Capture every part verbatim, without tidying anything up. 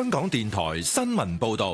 香港電台新聞報道。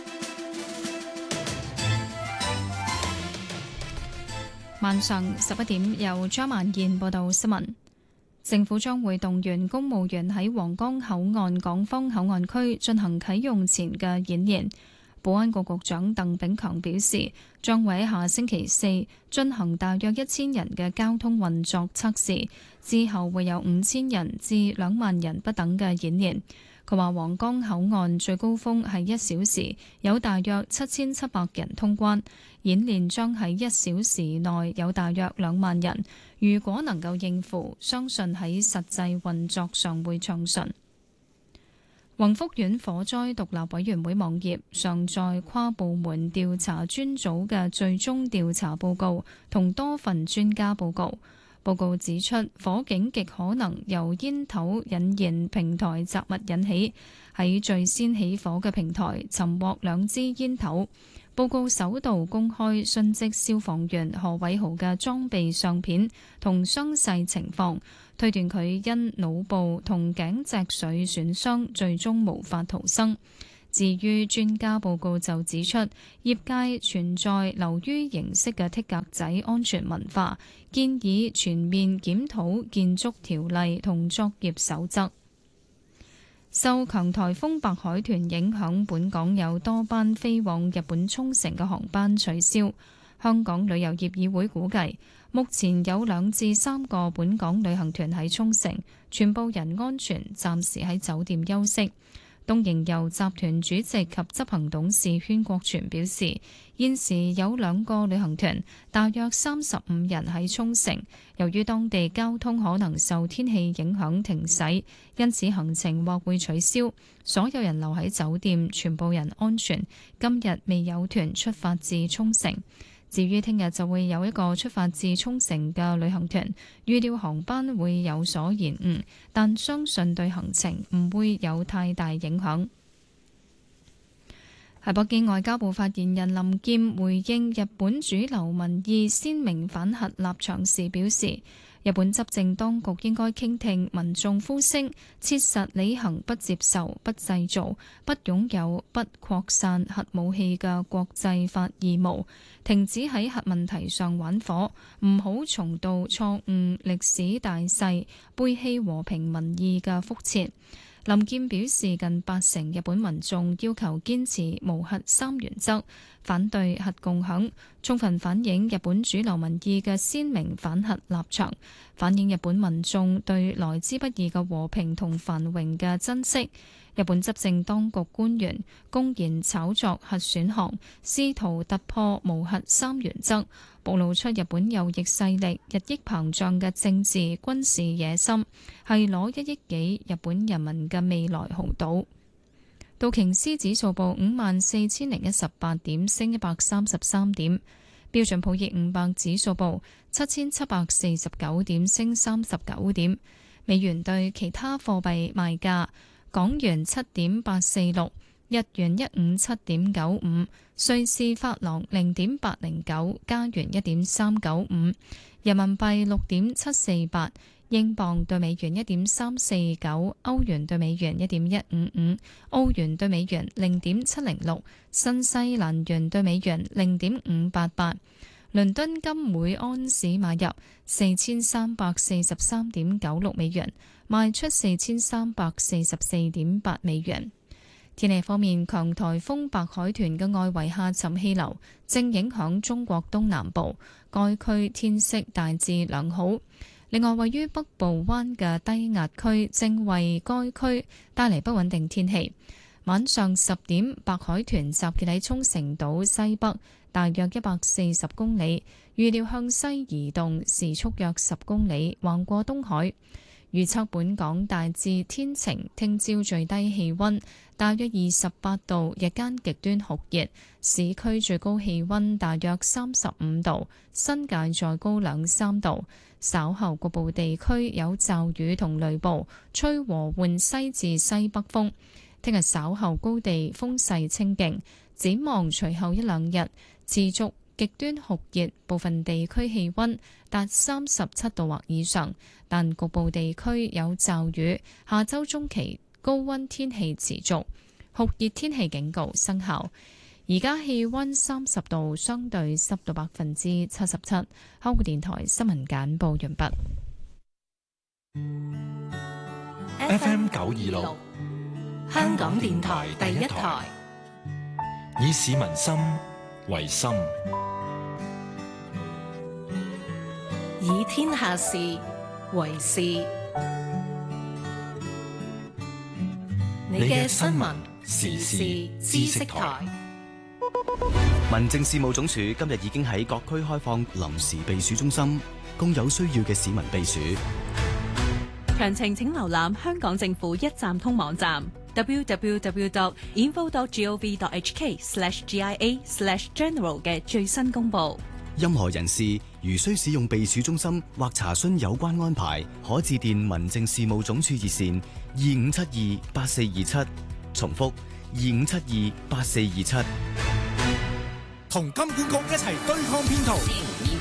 晚上十一點，由張曼燕報道新聞。政府將會動員公務員喺皇崗口岸港方口岸區進行啟用前嘅演練。保安局局長鄧炳強表示，將會喺下星期四進行大約一千人嘅交通運作測試，之後會有五千人至兩萬人不等嘅演練。佢話皇崗口岸最高峰係一小時，有大約七千七百人通關，演練將喺一小時內有大約兩萬人。如果能夠應付，相信喺實際運作上會暢順。宏福苑火災獨立委員會網頁上載跨部門調查專組嘅最終調查報告同多份專家報告。報告指出，火警極可能由煙頭引燃平台雜物引起，喺最先起火嘅平台尋獲兩支煙頭。報告首度公開殉職消防員何偉豪嘅裝備相片同傷勢情況，推斷佢因腦部同頸脊髓損傷，最終無法逃生。至於專家報告就指出，業界存在流於形式嘅剔格仔安全文化，建議全面檢討建築條例同作業守則。受強颱風白海豚影響，本港有多班飛往日本沖繩嘅航班取消。香港旅遊業議會估計，目前有兩至三個本港旅行團喺沖繩，全部人安全，暫時喺酒店休息。東瀛遊集團主席及執行董事禤國全表示，現時有兩個旅行團，大約三十五人喺沖繩，由於當地交通可能受天氣影響停駛，因此行程或會取消。所有人留喺酒店，全部人安全。今日未有團出發至沖繩。至於聽日就會有一個出發至沖繩嘅旅行團，預料航班會有所延誤，但相信對行程唔會有太大影響。喺北京，外交部發言人林劍回應日本主流民意鮮明反核立場時表示，日本執政當局應該傾聽民眾呼聲，切實履行不接受、不製造、不擁有、不擴散核武器嘅國際法義務，停止喺核問題上玩火，唔好重蹈錯誤歷史大勢、背棄和平民意嘅覆轍。林劍表示，近八成日本民眾要求堅持無核三原則，反對核共享，充分反映日本主流民意嘅鮮明反核立場，反映日本民眾對來之不易嘅和平同繁榮嘅珍惜。日本執政當局官員公然炒作核選項，試圖突破無核三原則，暴露出日本右翼勢力日益膨脹嘅政治軍事野心，係攞一億幾日本人民嘅未來豪賭。道瓊斯指數報五萬四千零一十八點，升一百三十三點。標準普爾五百指數報七千七百四十九點，升三十九點。美元對其他貨幣賣價：港元七點八四六，日元一五七點九五，瑞士法郎零點八零九，加元一點三九五，人民幣六點七四八。英鎊對美元一點三四九，歐元對美元一點一五五，澳元對美元零點七零六，新西蘭元對美元零點五八八。倫敦金每安士買入四千三百四十三點九六美元，賣出四千三百四十四點八美元。天氣方面，強颱風白海豚嘅外圍下沉氣流正影響中國東南部，該區天色大致良好。另外，位於北部灣嘅低壓區正為該區帶嚟不穩定天氣。晚上十點，白海豚集結喺沖繩島西北，大約一百四十公里，預料向西移動，時速約十公里，橫過東海。預測本港大致天晴，聽朝最低氣溫大約二十八度，日間極端酷熱，市區最高氣溫大約三十五度，新界再高兩三度。稍後局部地區有驟雨同雷暴，吹和緩西至西北風。聽日稍後高地風勢清勁，展望隨後一兩日持續極端酷熱，部分地區氣溫達三十七度或以上，但局部地區有驟雨。下周中期高溫天氣持續。 酷熱天氣警告生效。而家氣溫三十度，相對濕度百分之七十七。香港電台新聞簡報完畢。 F M 九二六， 香港電台第一台， 以市民心為心， 以天下事為事。你嘅新聞時事知識台。 民政事務總署今日已經喺各區開放臨時避暑中心，供有需要嘅市民避暑。 詳情請瀏覽香港政府一站通網站 double-u double-u double-u dot info dot gov dot h k slash g i a slash general 嘅最新公佈。 任何人士如需使用避暑中心或查詢有關安排，可致電民政事務總署熱線二五七二八四二七，重複二五七二八四二七。 同金管局一齊對抗騙徒。